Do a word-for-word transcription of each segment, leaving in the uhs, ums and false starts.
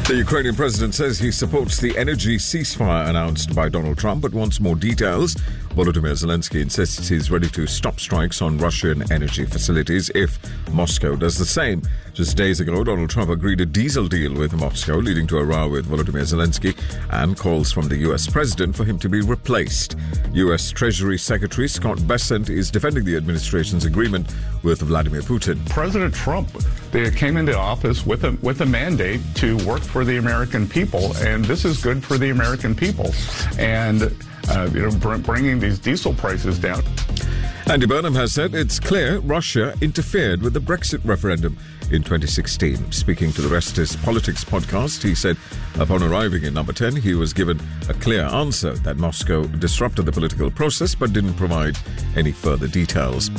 The Ukrainian president says he supports the energy ceasefire announced by Donald Trump, but wants more details. Volodymyr Zelensky insists he's ready to stop strikes on Russian energy facilities if Moscow does the same. Just days ago, Donald Trump agreed a diesel deal with Moscow, leading to a row with Volodymyr Zelensky and calls from the U S president for him to be replaced. U S Treasury Secretary Scott Bessent is defending the administration's agreement with Vladimir Putin. President Trump they came into office with a with a mandate to work for the American people, and this is good for the American people. And uh, you know, br- bringing these diesel prices down. Andy Burnham has said it's clear Russia interfered with the Brexit referendum in twenty sixteen. Speaking to the Rest Is Politics podcast, he said upon arriving in number ten, he was given a clear answer that Moscow disrupted the political process but didn't provide any further details.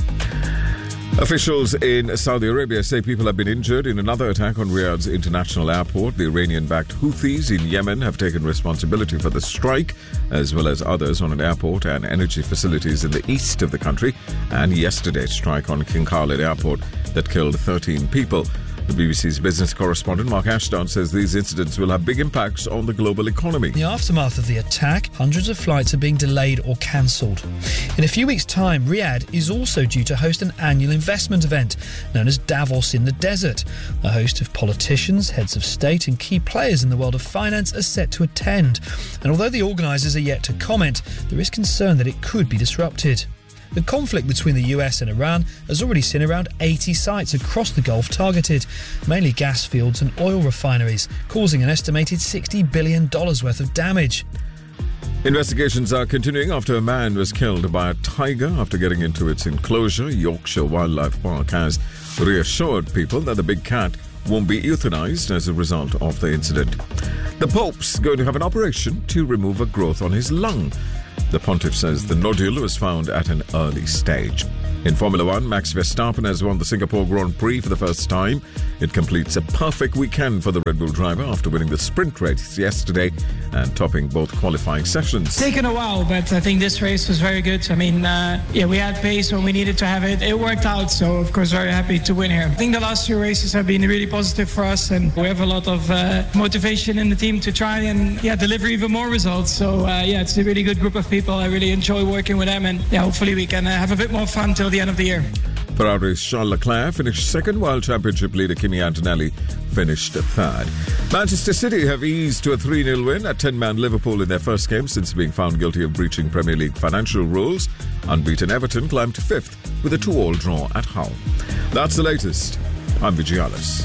Officials in Saudi Arabia say people have been injured in another attack on Riyadh's international airport. The Iranian-backed Houthis in Yemen have taken responsibility for the strike, as well as others on an airport and energy facilities in the east of the country, and yesterday's strike on King Khalid Airport that killed thirteen people. The B B C's business correspondent Mark Ashdown says these incidents will have big impacts on the global economy. In the aftermath of the attack, hundreds of flights are being delayed or cancelled. In a few weeks' time, Riyadh is also due to host an annual investment event known as Davos in the Desert. A host of politicians, heads of state and key players in the world of finance are set to attend. And although the organisers are yet to comment, there is concern that it could be disrupted. The conflict between the U S and Iran has already seen around eighty sites across the Gulf targeted, mainly gas fields and oil refineries, causing an estimated sixty billion dollars worth of damage. Investigations are continuing after a man was killed by a tiger after getting into its enclosure. Yorkshire Wildlife Park has reassured people that the big cat won't be euthanized as a result of the incident. The Pope's going to have an operation to remove a growth on his lung. The pontiff says the nodule was found at an early stage. In Formula One, Max Verstappen has won the Singapore Grand Prix for the first time. It completes a perfect weekend for the Red Bull driver after winning the sprint race yesterday and topping both qualifying sessions. It's taken a while, but I think this race was very good. I mean, uh, yeah, we had pace when we needed to have it. It worked out, so of course very happy to win here. I think the last few races have been really positive for us, and we have a lot of uh, motivation in the team to try and yeah deliver even more results. So uh, yeah, it's a really good group of people. I really enjoy working with them, and yeah, hopefully we can uh, have a bit more fun till the end of the year. Ferrari's Charles Leclerc finished second, while Championship leader Kimi Antonelli finished third. Manchester City have eased to a three nil win at ten-man Liverpool in their first game since being found guilty of breaching Premier League financial rules. Unbeaten Everton climbed to fifth with a two-all draw at Hull. That's the latest. I'm Vijay Alice.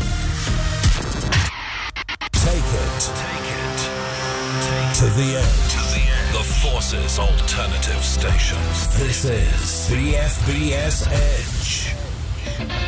Take it. Take it. To the end. The Forces Alternative Station. This is B F B S Edge.